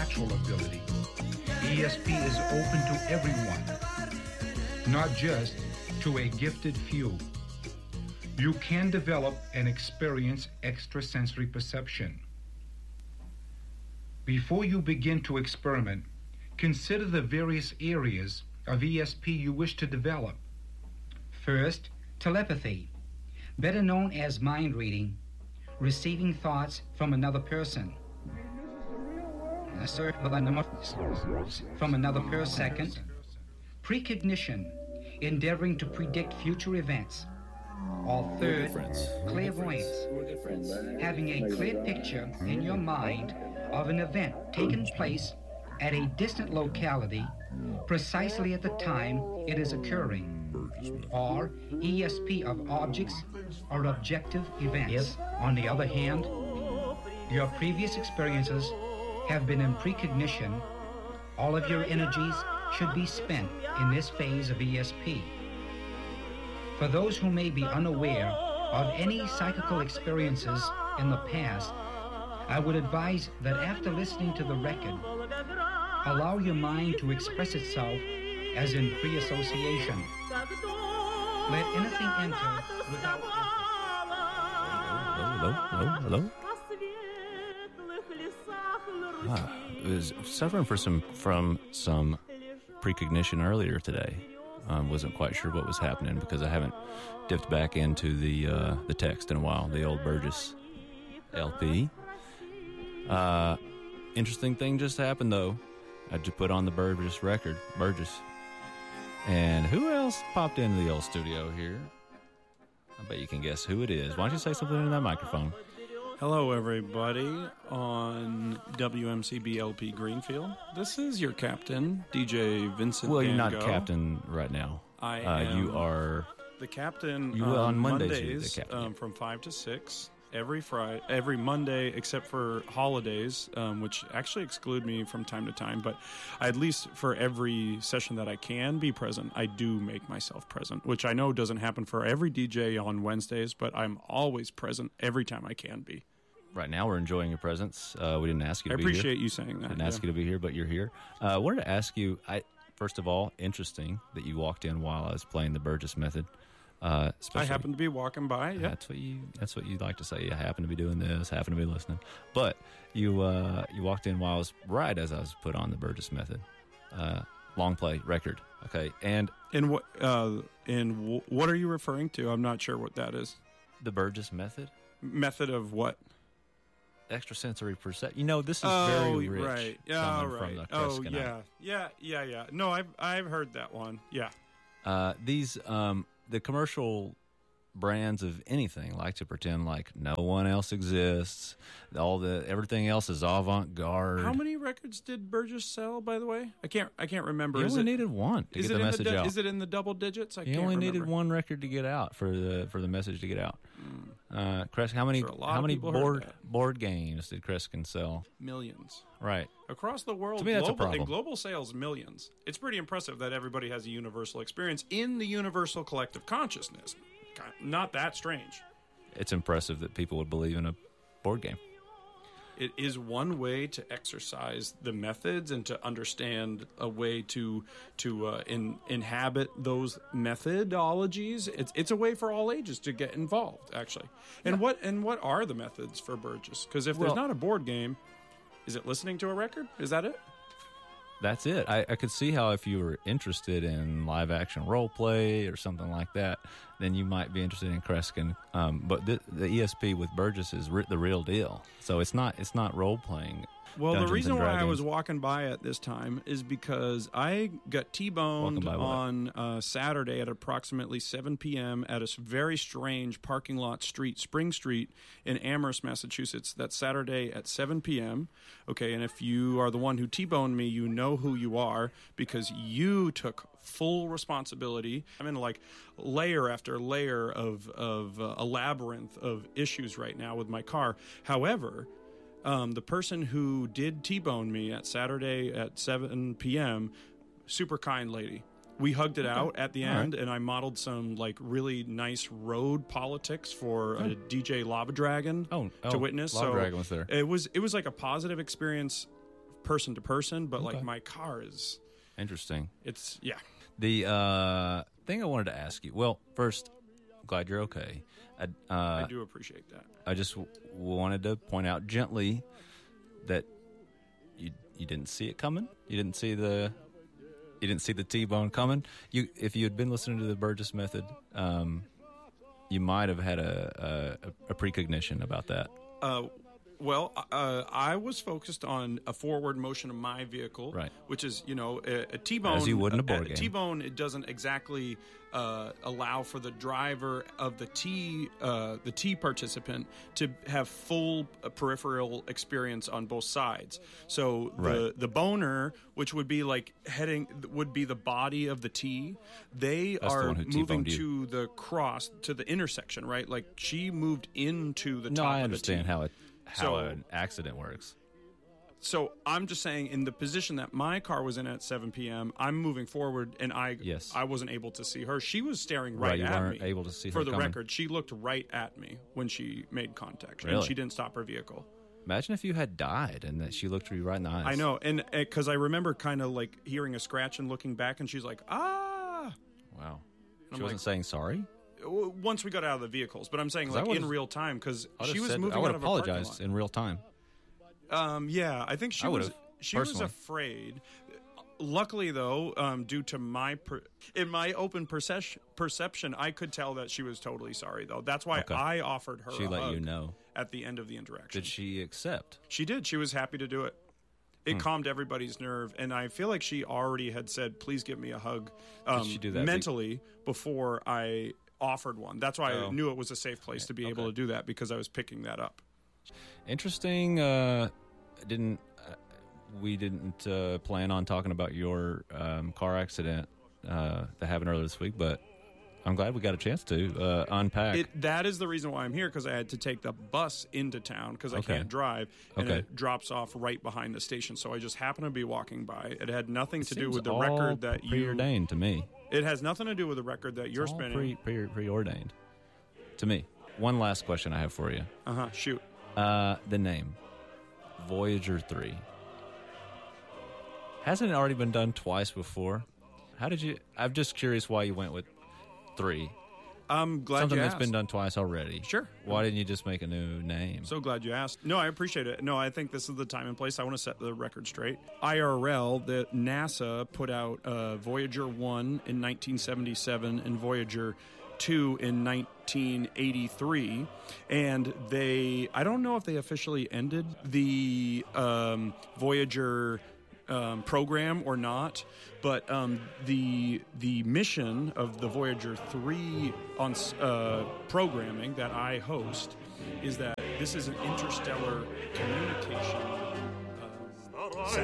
natural ability. ESP is open to everyone, not just to a gifted few. You can develop and experience extrasensory perception. Before you begin to experiment, consider the various areas of ESP you wish to develop. First, telepathy, better known as mind reading, receiving thoughts from another person. From another per second. Precognition, endeavoring to predict future events. Or third, clairvoyance, having a clear picture in your mind of an event taking place at a distant locality precisely at the time it is occurring. Or ESP of objects or objective events. On the other hand, your previous experiences have been in precognition. All of your energies should be spent in this phase of ESP. For those who may be unaware of any psychical experiences in the past, I would advise that after listening to the record, allow your mind to express itself as in free association. Let anything enter without Hello? I was suffering from some precognition earlier today. Wasn't quite sure what was happening because I haven't dipped back into the text in a while, the old Burgess LP. Interesting thing just happened, though. I just put on the Burgess record, Burgess. And who else popped into the old studio here? I bet you can guess who it is. Why don't you say something in that microphone? Hello, everybody, on WMCB LP Greenfield. This is your captain, DJ Vincent Well, you're Van not Gogh. captain right now. I am. You are The captain on Mondays, you're Mondays the captain. from 5 to 6. Every Monday except for holidays, which actually exclude me from time to time. But at least for every session that I can be present, I do make myself present, which I know doesn't happen for every DJ on Wednesdays, but I'm always present every time I can be. right now. We're enjoying your presence. We didn't ask you to I be here. appreciate you saying that. Didn't ask you to be here, but you're here. I wanted to ask you, first of all, interesting that you walked in while I was playing the Burgess method. I happened to be walking by. Yeah, that's what you like to say. I happen to be doing this. Happen to be listening. But you walked in while I was as I was put on the Burgess method, long play record. Okay, and what are you referring to? I'm not sure what that is. The Burgess method. Method of what? Extrasensory perception. This is very rich. Right. Yeah, coming right. from the Kreskinite. Yeah. No, I've heard that one. Yeah. These the commercial brands of anything like to pretend like no one else exists. Everything else is avant-garde. How many records did Burgess sell, by the way? I can't remember. You only needed one to get the message out. Is it in the double digits? You only needed one record to get out for the message to get out. Kreskin, how many board games did Kreskin sell? Millions. Right. Across the world, to me, that's a problem. In global sales, millions. It's pretty impressive that everybody has a universal experience in the universal collective consciousness. Not that strange. It's impressive that people would believe in a board game. It is one way to exercise the methods and to understand a way to inhabit those methodologies. It's a way for all ages to get involved, actually. And what are the methods for Burgess? Because if there's not a board game, is it listening to a record? Is that it? That's it. I could see how if you were interested in live action role play or something like that, then you might be interested in Kreskin. But the ESP with Burgess is the real deal. So it's not role playing. Well, Dungeons the reason and why I Dragons. was walking by at this time is because I got T-boned on Saturday at approximately 7 p.m. at a very strange parking lot street, Spring Street in Amherst, Massachusetts. That's Saturday at 7 p.m. Okay, and if you are the one who T-boned me, you know who you are because you took full responsibility. I'm in like layer after layer of a labyrinth of issues right now with my car. However, the person who did T-bone me at Saturday at 7 p.m., super kind lady. We hugged it out at the end, and I modeled some like really nice road politics for a DJ Lava Dragon to witness. Lava Dragon was there. It was like a positive experience person to person, but like my car is interesting. It's yeah. The thing I wanted to ask you. Well, first, I'm glad you're okay. I do appreciate that. I just wanted to point out gently that you didn't see it coming. You didn't see the T-bone coming. If you had been listening to the Burgess Method, you might have had a precognition about that. Well, I was focused on a forward motion of my vehicle, right? Which is, a T-bone. As you would in a board game. A T-bone, it doesn't exactly allow for the driver of the T participant to have full peripheral experience on both sides. So the boner, which would be like would be the body of the T. That's are moving to the cross, to the intersection, right? Like she moved into the top of the T. No, I understand how an accident works. So I'm just saying, in the position that my car was in at 7 p.m., I'm moving forward, and I wasn't able to see her. She was staring right at me. You weren't able to see her. For the record, she looked right at me when she made contact, and she didn't stop her vehicle. Imagine if you had died and that she looked you right in the eyes. I know, and because I remember kind of like hearing a scratch and looking back, and she's like, ah. Wow. She wasn't saying sorry? Once we got out of the vehicles, but I'm saying like in real time, because she was moving out of a parking lot. I would have apologized in real time. Yeah, I think she was afraid. Luckily, though, due to in my open perception, I could tell that she was totally sorry, though. That's why I offered her a hug you know at the end of the interaction. Did she accept? She did. She was happy to do it. It calmed everybody's nerve, and I feel like she already had said, please give me a hug did she do that mentally before I offered one. That's why I knew it was a safe place to be able to do that, because I was picking that up. Interesting. We didn't plan on talking about your car accident that happened earlier this week, but I'm glad we got a chance to unpack. That is the reason why I'm here, because I had to take the bus into town because I can't drive, and it drops off right behind the station. So I just happened to be walking by. It had nothing to do with the record that you preordained to me. It has nothing to do with the record that you're spinning. Preordained to me. One last question I have for you. Shoot. The name Voyager 3. Hasn't it already been done twice before? How did you? I'm just curious why you went with 3. I'm glad something you that's asked. been done twice already. Sure. Why didn't you just make a new name? So glad you asked. No, I appreciate it. No, I think this is the time and place. I want to set the record straight. IRL, the NASA put out Voyager 1 in 1977 and Voyager 2 in 1983, and I don't know if they officially ended the Voyager program or not, but the mission of the Voyager 3 on programming that I host is that this is an interstellar communication